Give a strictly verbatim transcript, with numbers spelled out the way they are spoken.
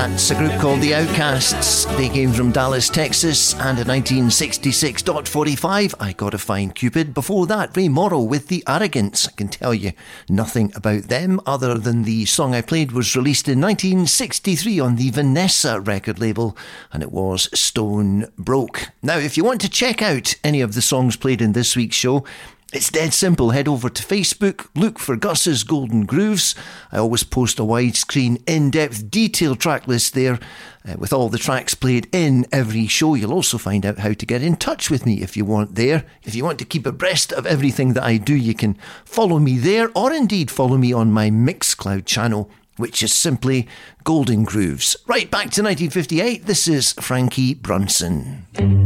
That's a group called The Outcasts. They came from Dallas, Texas, and in nineteen sixty-six, Dot forty-five, I Gotta Find Cupid. Before that, Ray Morrow with The Arrogants. I can tell you nothing about them other than the song I played was released in nineteen sixty-three on the Vanessa record label, and it was Stone Broke. Now, if you want to check out any of the songs played in this week's show, it's dead simple. Head over to Facebook, look for Gus's Golden Grooves. I always post a widescreen, in-depth, detailed track list there uh, with all the tracks played in every show. You'll also find out how to get in touch with me if you want there. If you want to keep abreast of everything that I do, you can follow me there, or indeed follow me on my Mixcloud channel, which is simply Golden Grooves. Right, back to nineteen fifty-eight. This is Frankie Brunson.